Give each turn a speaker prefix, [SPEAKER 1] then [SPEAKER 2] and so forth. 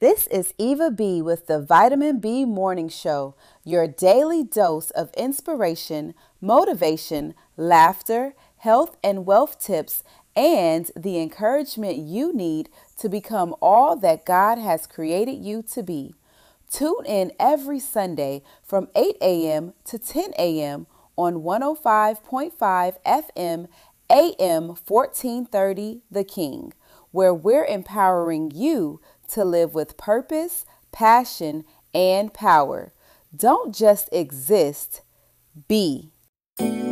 [SPEAKER 1] This is Eva B with the Vitamin B Morning Show, your daily dose of inspiration, motivation, laughter, health and wealth tips, and the encouragement you need to become all that God has created you to be. Tune in every Sunday from 8 a.m. to 10 a.m. on 105.5 FM AM 1430 The King, where we're empowering you to live with purpose, passion, and power. Don't just exist, be.